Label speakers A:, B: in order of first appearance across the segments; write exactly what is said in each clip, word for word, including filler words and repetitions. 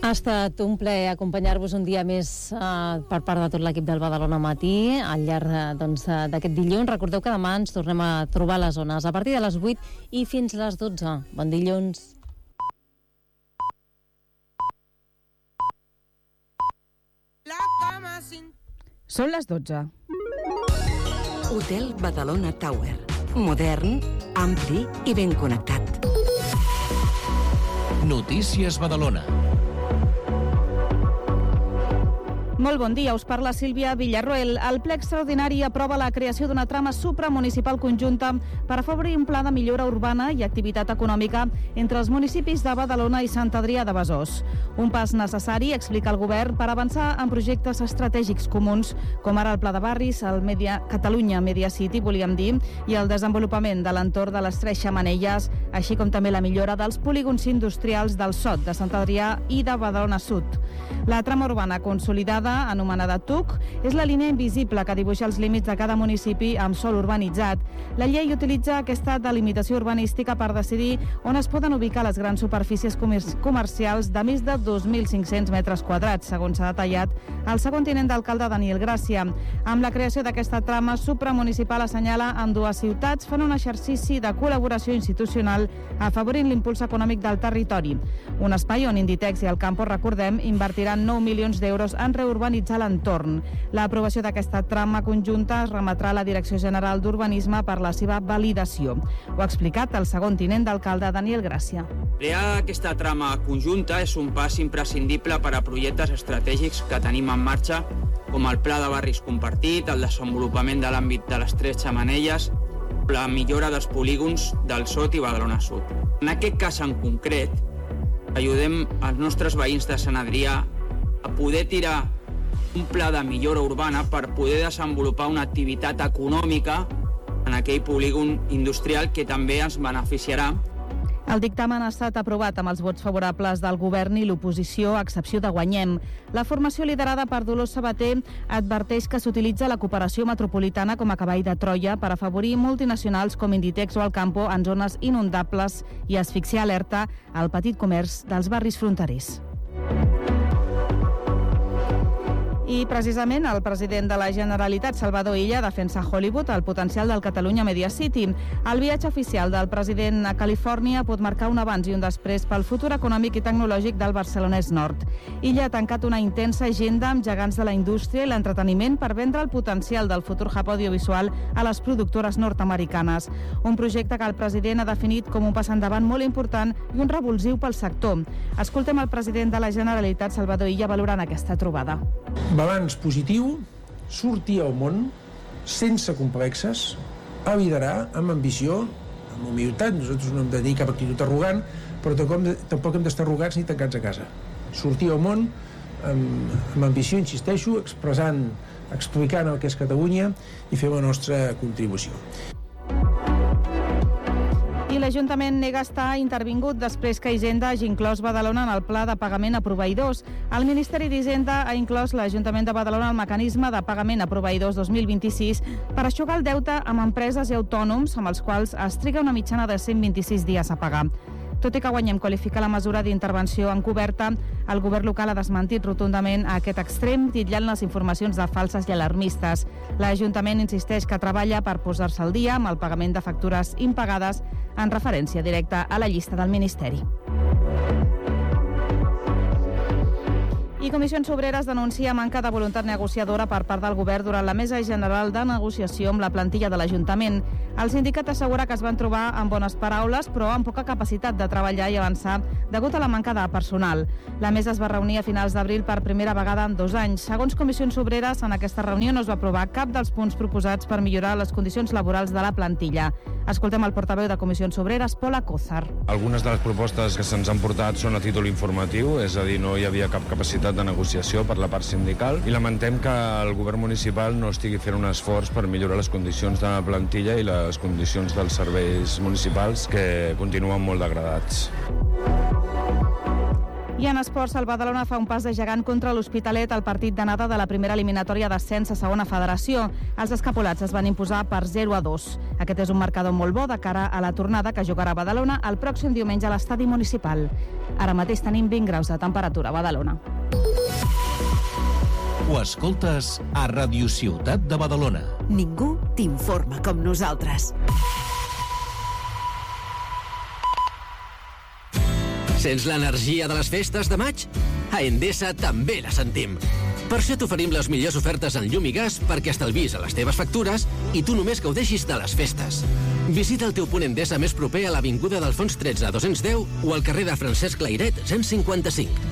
A: Ha estat un plaer acompanyar-vos un dia més eh, per part de tot l'equip del Badalona Matí al llarg eh, doncs, d'aquest dilluns. Recordeu que demà ens tornem a trobar a les zones a partir de les vuit i fins les dotze. Bon dilluns.
B: Són les dotze.
C: Hotel Badalona Tower. Modern, ampli i ben connectat.
D: Notícies Badalona.
B: Molt bon dia, us parla Sílvia Villarroel. El ple extraordinari aprova la creació d'una trama supramunicipal conjunta per afavorir un pla de millora urbana i activitat econòmica entre els municipis de Badalona i Sant Adrià de Besòs. Un pas necessari, explica el govern, per avançar en projectes estratègics comuns, com ara el Pla de Barris, el Media, Catalunya Media City, volíem dir, i el desenvolupament de l'entorn de les Tres Xemeneies, així com també la millora dels polígons industrials del Sot, de Sant Adrià i de Badalona Sud. La trama urbana consolidada, anomenada T U C, és la línia invisible que dibuixa els límits de cada municipi amb sòl urbanitzat. La llei utilitza aquesta delimitació urbanística per decidir on es poden ubicar les grans superfícies comercials de més de dos mil cinc-cents metres quadrats, segons s'ha detallat el segon tinent d'alcalde Daniel Gràcia. Amb la creació d'aquesta trama supramunicipal, assenyala, amb dues ciutats fan un exercici de col·laboració institucional afavorint l'impuls econòmic del territori. Un espai on Inditex i el Campo, recordem, invertiran nou milions d'euros en reurbanitzar l'entorn. L'aprovació d'aquesta trama conjunta es remetrà a la Direcció General d'Urbanisme per la seva validació. Ho ha explicat el segon tinent d'alcalde Daniel Gràcia.
E: Crear aquesta trama conjunta és un pas imprescindible per a projectes estratègics que tenim en marxa, com el Pla de Barris Compartit, el desenvolupament de l'àmbit de les Tres Xemeneies, la millora dels polígons del Sot i Badalona Sud. En aquest cas en concret, ajudem els nostres veïns de Sant Adrià a poder tirar un pla de millora urbana per poder desenvolupar una activitat econòmica en aquell polígon industrial que també ens beneficiarà.
B: El dictamen ha estat aprovat amb els vots favorables del govern i l'oposició, a excepció de Guanyem. La formació liderada per Dolors Sabater adverteix que s'utilitza la cooperació metropolitana com a cavall de Troia per afavorir multinacionals com Inditex o el Campo en zones inundables i asfixiar alerta al petit comerç dels barris fronterers. I precisament el president de la Generalitat, Salvador Illa, defensa a Hollywood el potencial del Catalunya Media City. El viatge oficial del president a Califòrnia pot marcar un abans i un després pel futur econòmic i tecnològic del Barcelonès Nord. Illa ha tancat una intensa agenda amb gegants de la indústria i l'entreteniment per vendre el potencial del futur hub audiovisual a les productores nord-americanes. Un projecte que el president ha definit com un pas endavant molt important i un revulsiu pel sector. Escoltem el president de la Generalitat, Salvador Illa, valorant aquesta trobada.
F: Balanç positiu, sortir al món sense complexes, a liderar amb ambició, amb humilitat. Nosaltres no hem de tenir cap actitud arrogant, però tampoc hem d'estar arrogants ni tancats a casa. Sortir al món amb, amb ambició, insisteixo, expressant, explicant el que és Catalunya i fer la nostra contribució.
B: I l'Ajuntament nega estar intervingut després que Hisenda hagi inclòs Badalona en el pla de pagament a proveïdors. El Ministeri d'Hisenda ha inclòs l'Ajuntament de Badalona al mecanisme de pagament a proveïdors dos mil vint-i-sis per aixugar el deute amb empreses i autònoms amb els quals es triga una mitjana de cent vint-i-sis dies a pagar. Tot i que Guanyem qualifica la mesura d'intervenció encoberta, el govern local ha desmentit rotundament a aquest extrem, titllant les informacions de falses i alarmistes. L'Ajuntament insisteix que treballa per posar-se al dia amb el pagament de factures impagades en referència directa a la llista del Ministeri. I Comissions Obreres denuncia manca de voluntat negociadora per part del govern durant la Mesa General de Negociació amb la plantilla de l'Ajuntament. El sindicat assegura que es van trobar amb bones paraules, però amb poca capacitat de treballar i avançar degut a la manca de personal. La mesa es va reunir a finals d'abril per primera vegada en dos anys. Segons Comissions Obreres, en aquesta reunió no es va aprovar cap dels punts proposats per millorar les condicions laborals de la plantilla. Escoltem el portaveu de Comissions Obreres, Pol Acózar.
G: Algunes de les propostes que se'ns han portat són a títol informatiu, és a dir, no hi havia cap capacitat de negociació per la part sindical i lamentem que el govern municipal no estigui fent un esforç per millorar les condicions de la plantilla i les condicions dels serveis municipals que continuen molt degradats.
B: I en esports, el Badalona fa un pas de gegant contra l'Hospitalet al partit d'anada de la primera eliminatòria d'ascens a segona federació. Els escapolats es van imposar per zero a dos. Aquest és un marcador molt bo de cara a la tornada que jugarà a Badalona el pròxim diumenge a l'estadi municipal. Ara mateix tenim vint graus de temperatura a Badalona.
D: Ho escoltes a Ràdio Ciutat de Badalona.
C: Ningú t'informa com nosaltres.
H: Sents l'energia de les festes de maig? A Endesa també la sentim. Per això t'oferim les millors ofertes en llum i gas perquè estalvis a les teves factures i tu només gaudeixis de les festes. Visita el teu punt Endesa més proper a l'Avinguda d'Alfons tretze a dos-cents deu o al carrer de Francesc Layret cent cinquanta-cinc.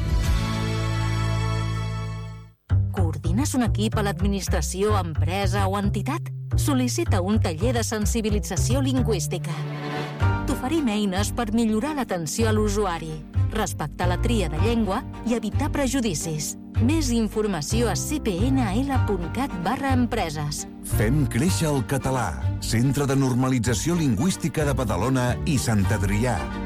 I: Coordines un equip a l'administració, empresa o entitat? Sol·licita un taller de sensibilització lingüística. T'oferim eines per millorar l'atenció a l'usuari, respectar la tria de llengua i evitar prejudicis. Més informació a c p n l punt cat barra empreses.
J: Fem créixer el català. Centre de Normalització Lingüística de Badalona i Sant Adrià.